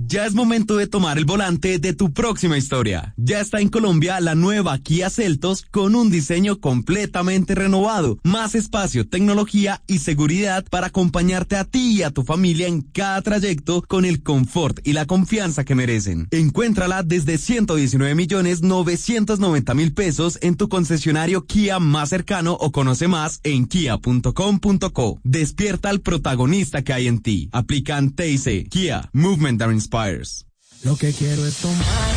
Ya es momento de tomar el volante de tu próxima historia. Ya está en Colombia la nueva Kia Seltos con un diseño completamente renovado, más espacio, tecnología y seguridad para acompañarte a ti y a tu familia en cada trayecto con el confort y la confianza que merecen. Encuéntrala desde 119.990.000 pesos en tu concesionario Kia más cercano o conoce más en kia.com.co. Despierta al protagonista que hay en ti. Aplican TIC. Kia, Movement that Inspires. Lo que quiero es tomar